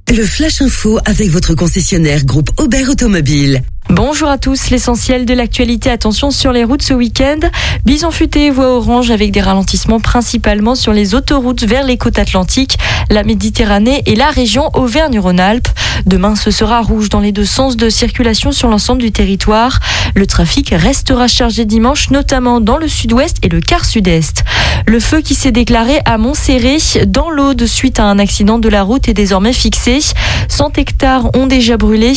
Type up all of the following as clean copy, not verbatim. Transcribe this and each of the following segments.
Le Flash Info avec votre concessionnaire groupe Aubert Automobile. Bonjour à tous, l'essentiel de l'actualité, attention sur les routes ce week-end. Bison futé, voie orange avec des ralentissements principalement sur les autoroutes vers les côtes atlantiques, la Méditerranée et la région Auvergne-Rhône-Alpes. Demain, ce sera rouge dans les deux sens de circulation sur l'ensemble du territoire. Le trafic restera chargé dimanche, notamment dans le sud-ouest et le quart sud-est. Le feu qui s'est déclaré à Montserré dans l'Aude suite à un accident de la route est désormais fixé. 100 hectares ont déjà brûlé,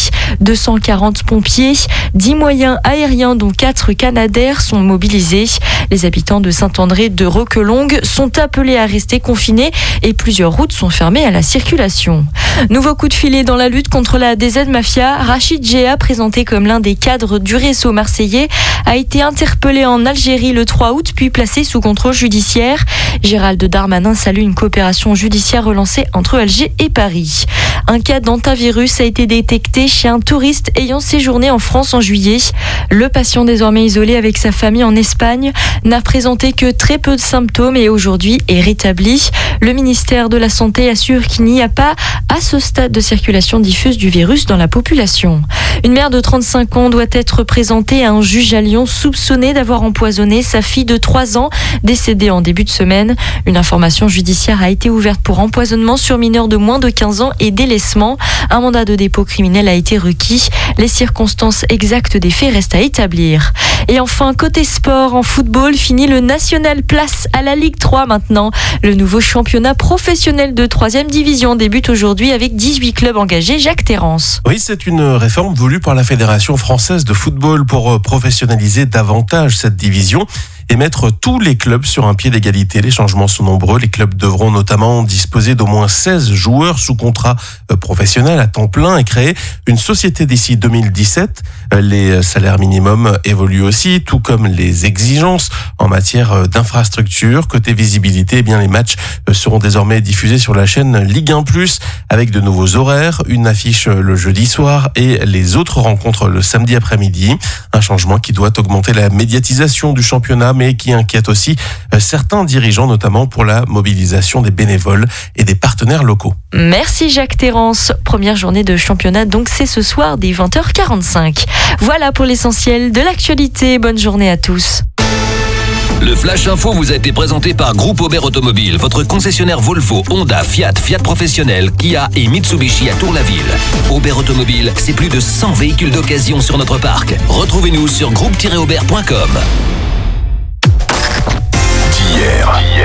240 pompiers, 10 moyens aériens dont 4 Canadair sont mobilisés. Les habitants de Saint-André de Roquelongue sont appelés à rester confinés et plusieurs routes sont fermées à la circulation. Nouveau coup de filet dans la lutte contre la DZ Mafia. Rachid Géa, présenté comme l'un des cadres du réseau marseillais, a été interpellé en Algérie le 3 août puis placé sous contrôle judiciaire. Gérald Darmanin salue une coopération judiciaire relancée entre Alger et Paris. Un cas d'hantavirus a été détecté chez un touriste ayant séjourné en France en juillet. Le patient, désormais isolé avec sa famille en Espagne, n'a présenté que très peu de symptômes et aujourd'hui est rétabli. Le ministère de la Santé assure qu'il n'y a pas à ce stade de circulation diffuse du virus dans la population. Une mère de 35 ans doit être présentée à un juge à Lyon soupçonnée d'avoir empoisonné sa fille de 3 ans décédée en début de semaine. Une information judiciaire a été ouverte pour empoisonnement sur mineur de moins de 15 ans et délaissement. Un mandat de dépôt criminel a été requis. Les circonstances exactes des faits restent à établir. Et enfin, côté sport, en football, fini le national, place à la Ligue 3 maintenant. Le nouveau championnat professionnel de 3e division débute aujourd'hui avec 18 clubs engagés. Jacques Terrance. Oui, c'est une réforme voulue par la Fédération française de football pour professionnaliser davantage cette division et mettre tous les clubs sur un pied d'égalité. Les changements sont nombreux. Les clubs devront notamment disposer d'au moins 16 joueurs sous contrat professionnel à temps plein et créer une société d'ici 2017. Les salaires minimums évoluent aussi, tout comme les exigences en matière d'infrastructure. Côté visibilité, eh bien les matchs seront désormais diffusés sur la chaîne Ligue 1+, avec de nouveaux horaires, une affiche le jeudi soir et les autres rencontres le samedi après-midi. Un changement qui doit augmenter la médiatisation du championnat, mais qui inquiète aussi certains dirigeants, notamment pour la mobilisation des bénévoles et des partenaires locaux. Merci Jacques Terrance. Première journée de championnat, donc c'est ce soir dès 20h45. Voilà pour l'essentiel de l'actualité. Bonne journée à tous. Le Flash Info vous a été présenté par Groupe Aubert Automobile, votre concessionnaire Volvo, Honda, Fiat, Fiat Professionnel, Kia et Mitsubishi à Tour-la-Ville. Aubert Automobile, c'est plus de 100 véhicules d'occasion sur notre parc. Retrouvez-nous sur groupe-aubert.com. D'hier.